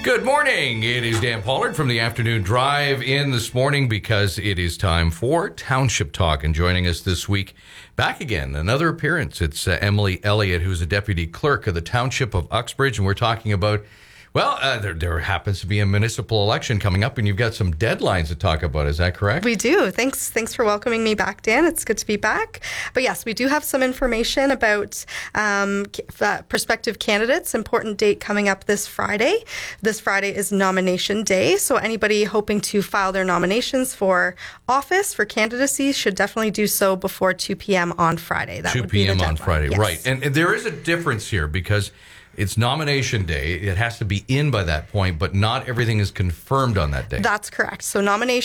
Good morning. It is Dan Pollard from the Afternoon Drive in this morning because it is time for Township Talk. And joining us this week, back again, another appearance. It's Emily Elliott, who's a deputy clerk of the Township of Uxbridge. And we're talking about, there happens to be a municipal election coming up, and you've got some deadlines to talk about. Is that correct? We do. Thanks for welcoming me back, Dan. It's good to be back. But yes, we do have some information about prospective candidates. Important date coming up this Friday. This Friday is nomination day. So anybody hoping to file their nominations for office, for candidacy, should definitely do so before 2 p.m. on Friday. That 2 would be the p.m. deadline. on Friday. Yes. Right. And there is a difference here because it's nomination day. It has to be in by that point, but not everything is confirmed on that day. That's correct. So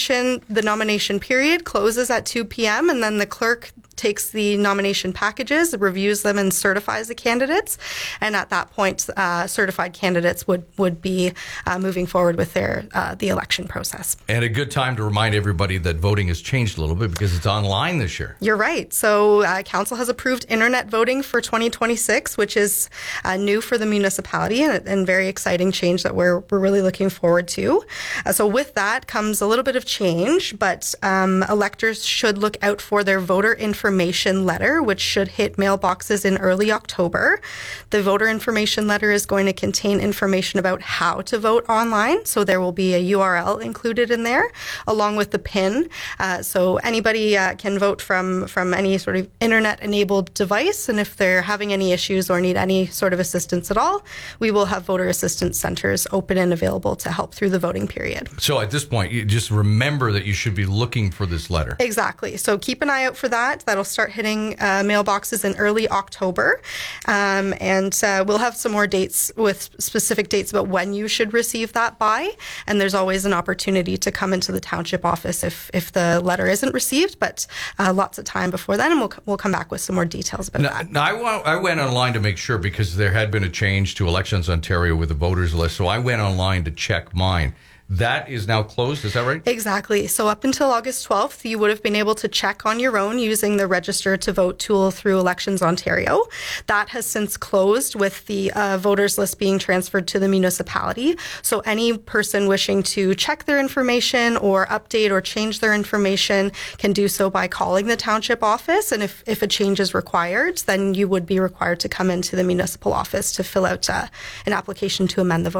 the nomination period closes at 2 p.m. and then the clerk takes the nomination packages, reviews them, and certifies the candidates. And at that point, certified candidates would be moving forward with the election process. And a good time to remind everybody that voting has changed a little bit because it's online this year. You're right. So Council has approved internet voting for 2026, which is new for the municipality and very exciting change that we're really looking forward to. So with that comes a little bit of change, but electors should look out for their voter information letter, which should hit mailboxes in early October. The voter information letter is going to contain information about how to vote online. So there will be a URL included in there, along with the PIN. So anybody can vote from any sort of internet-enabled device. And if they're having any issues or need any sort of assistance at all, we will have voter assistance centers open and available to help through the voting period. So at this point, you just remember that you should be looking for this letter. Exactly. So keep an eye out for that. That'll start hitting mailboxes in early October. And we'll have some more dates with specific dates about when you should receive that by. And there's always an opportunity to come into the township office if the letter isn't received, but lots of time before then. And we'll come back with some more details about that. Now, I went online to make sure because there had been a change to Elections Ontario with the voters list. So I went online to check mine. That is now closed, is that right? Exactly. So up until August 12th, you would have been able to check on your own using the Register to Vote tool through Elections Ontario. That has since closed with the voters list being transferred to the municipality. So any person wishing to check their information or update or change their information can do so by calling the township office. And if a change is required, then you would be required to come into the municipal office to fill out an application to amend the